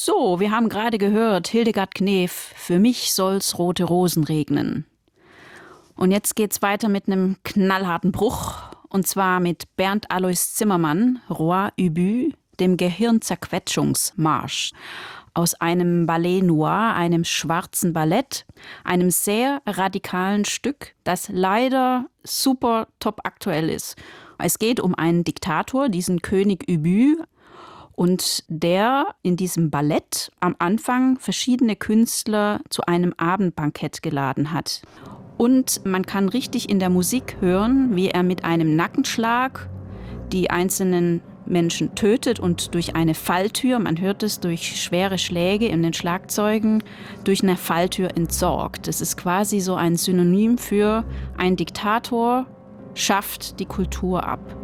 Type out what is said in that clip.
So, wir haben gerade gehört, Hildegard Knef, für mich soll's rote Rosen regnen. Und jetzt geht's weiter mit einem knallharten Bruch. Und zwar mit Bernd Alois Zimmermann, Roi Ubu, dem Gehirnzerquetschungsmarsch. Aus einem Ballet Noir, einem schwarzen Ballett, einem sehr radikalen Stück, das leider super top aktuell ist. Es geht um einen Diktator, diesen König Ubu, und der in diesem Ballett am Anfang verschiedene Künstler zu einem Abendbankett geladen hat. Und man kann richtig in der Musik hören, wie er mit einem Nackenschlag die einzelnen Menschen tötet und durch eine Falltür, man hört es durch schwere Schläge in den Schlagzeugen, durch eine Falltür entsorgt. Das ist quasi so ein Synonym für ein Diktator schafft die Kultur ab.